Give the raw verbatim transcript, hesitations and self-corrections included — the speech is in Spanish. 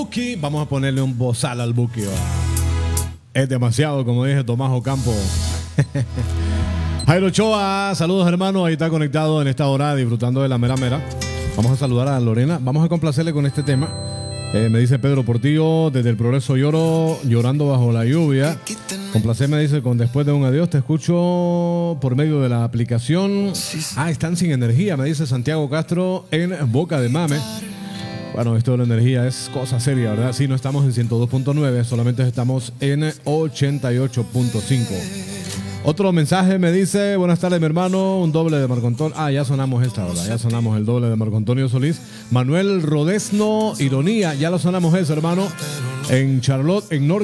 Buki, vamos a ponerle un bozal al Buki. Es demasiado, como dije Tomás Ocampo. Jairo Ochoa, saludos hermanos, ahí está conectado en esta hora disfrutando de la mera mera. Vamos a saludar a Lorena, vamos a complacerle con este tema. Eh, me dice Pedro Portillo, desde el Progreso lloro, llorando bajo la lluvia. Complacer me dice con después de un adiós, te escucho por medio de la aplicación. Ah, están sin energía, me dice Santiago Castro en Boca de Mame. Bueno, esto de la energía es cosa seria, ¿verdad? Sí, no estamos en ciento dos punto nueve, solamente estamos en ochenta y ocho punto cinco. Otro mensaje me dice, buenas tardes mi hermano, un doble de Marco Antonio. Ah, ya sonamos esta, ¿verdad? Ya sonamos el doble de Marco Antonio Solís. Manuel Rodesno, Ironía, ya lo sonamos eso, hermano. En Charlotte, en North